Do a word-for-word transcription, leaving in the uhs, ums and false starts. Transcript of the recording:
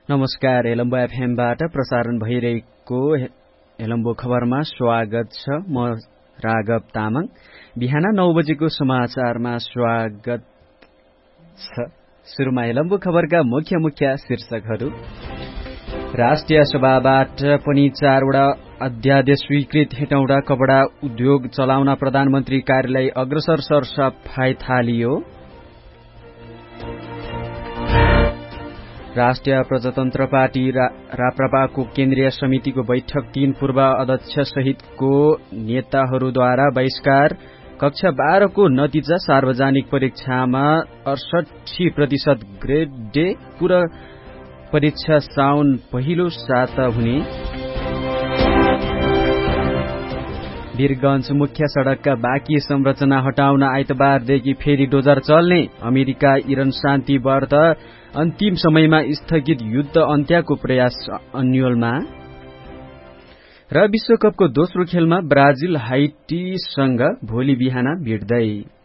नमस्कार, हेलम्बो एफएमबाट प्रसारण भइरहेको हेलम्बो खबरमा स्वागत छ। म राघव तामाङ। बिहान नौ बजेको समाचारमा स्वागत छ। सुरुमा हेलम्बो खबरका मुख्य मुख्य शीर्षकहरू। राष्ट्रिय सभाबाट पनि चारवटा अध्यादेश स्वीकृत। हेटौँडा कपडा उद्योग चलाउन प्रधानमन्त्री कार्यालय अग्रसर सरसफाई थालियो। राष्ट्रिय प्रजातन्त्र पार्टी रा, राप्रपाको केन्द्रीय समितिको बैठक। तीन पूर्व अध्यक्ष सहितको नेताहरूद्वारा बहिष्कार। कक्षा बाह्रको नतिजा। सार्वजनिक परीक्षामा अडसठी प्रतिशत ग्रेड डे। पूरा परीक्षा साउन पहिलो साता हुने। वीरगंज मुख्य सड़कका बाँकी संरचना हटाउन आइतबारदेखि फेरि डोजर चल्ने। अमेरिका इरान शान्ति वार्ता अन्तिम समयमा स्थगित। युद्ध अन्त्यको प्रयास अन्यलमा। र विश्वकपको दोस्रो खेलमा ब्राजिल हाइटीसँग भोलि बिहान भिड्दै।